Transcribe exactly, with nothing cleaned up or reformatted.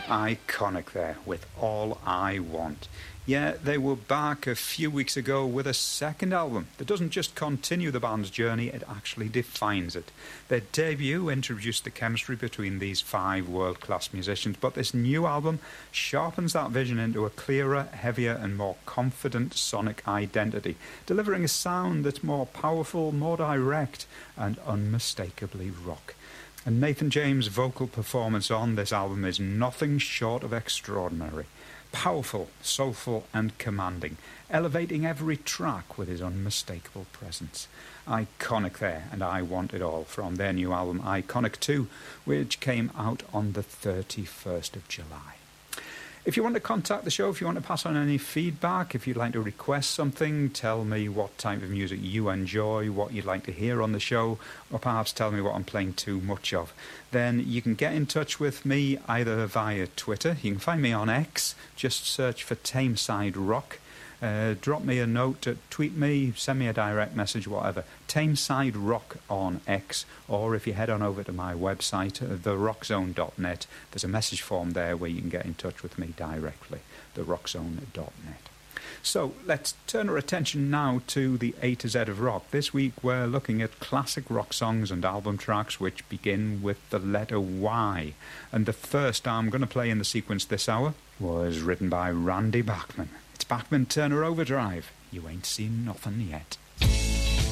Iconic there, with All I Want. Yeah, they were back a few weeks ago with a second album that doesn't just continue the band's journey, it actually defines it. Their debut introduced the chemistry between these five world-class musicians, but this new album sharpens that vision into a clearer, heavier and more confident sonic identity, delivering a sound that's more powerful, more direct and unmistakably rock. And Nathan James' vocal performance on this album is nothing short of extraordinary. Powerful, soulful and commanding, elevating every track with his unmistakable presence. Iconic there, and I Want It All, from their new album Iconic two, which came out on the thirty-first of July. If you want to contact the show, if you want to pass on any feedback, if you'd like to request something, tell me what type of music you enjoy, what you'd like to hear on the show, or perhaps tell me what I'm playing too much of, then you can get in touch with me either via Twitter. You can find me on X, just search for Tameside Rock. Uh, drop me a note, uh, tweet me, send me a direct message, whatever. Tameside Rock on X, or if you head on over to my website, uh, the rock zone dot net, there's a message form there where you can get in touch with me directly, the rock zone dot net. So let's turn our attention now to the A to Z of rock. This week we're looking at classic rock songs and album tracks which begin with the letter Y. And the first I'm going to play in the sequence this hour was written by Randy Bachman. It's Bachman Turner Overdrive. You ain't seen nothing yet.